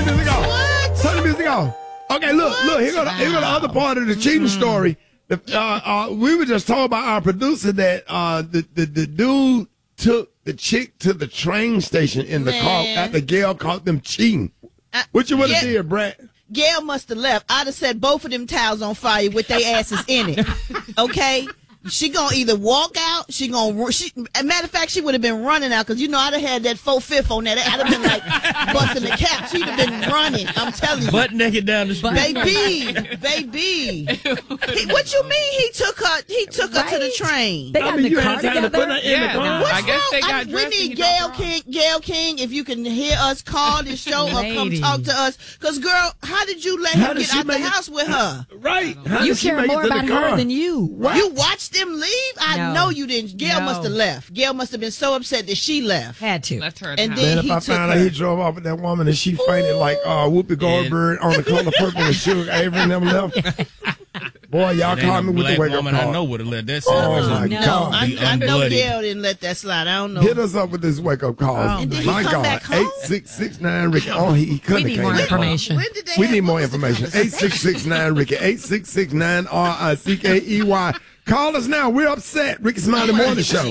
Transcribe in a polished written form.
the music off. What? Turn the music off. Okay, look. Here go the other part of the cheating story. We were just talking about our producer that the dude took the chick to the train station in the car after Gail caught them cheating. What you would have did, Brad? Gail must have left. I'd have set both of them towels on fire with their asses in it. Okay? She gonna either walk out, matter of fact, she would have been running out, because you know I'd have had that 4/5 on that. I'd have been like busting the cap. She'd have been running. I'm telling you. Butt naked down the street. Baby. What you mean he took her to the train? They got in the car together. What's I guess wrong? they got We dressed need and Gail King, if you can hear us, call the show or come talk to us. Because, girl, how did you let him get out the house with her? Right. You care more about her than you. What? You watched them leave? I know you didn't. Gail must have left. Gail must have been so upset that she left. Had to. Left her at And the then house. Man, if I found out he drove off with that woman and she fainted like Whoopi Goldberg on The Color Purple and Sugar Avery and them left. Boy, y'all called me with the wake-up woman call. I know would have let that Oh, my No, God. I know Gail didn't let that slide. I don't know. Hit us up with this wake-up call. And did he My come God. back home? 8669-RICKY. Oh, he couldn't We need more information. When did they We have- need more what was the information. conversation? 8669-RICKY. 8669-RICKEY. Call us now. We're upset. Ricky Smiley Morning Show.